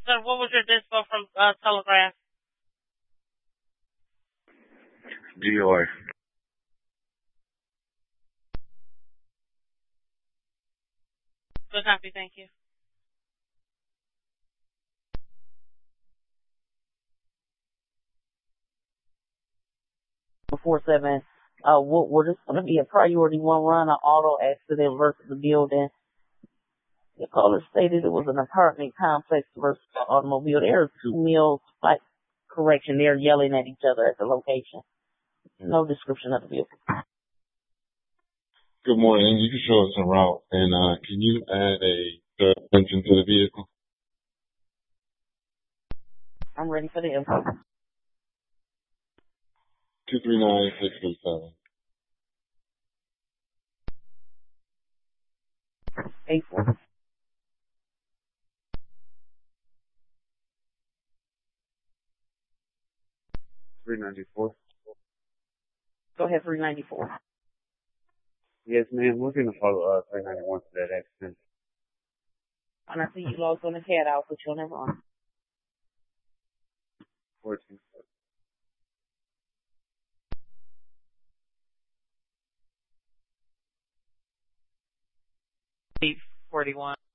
sir. What was your dispo from Telegraph? Dior. Good copy. Thank you. 47. Will this going to be a priority one run, an auto accident versus the building? The caller stated it was an apartment complex versus an automobile. There are two meals, like, correction, they're yelling at each other at the location. No description of the vehicle. Good morning. You can show us a route, and can you add a engine to the vehicle? I'm ready for the info. 239637. 84. 394. Go ahead, 394. Yes, ma'am. We're going to follow 391 for that accident. And I see you logged on the CAD. I'll put you on that run. 14. 41.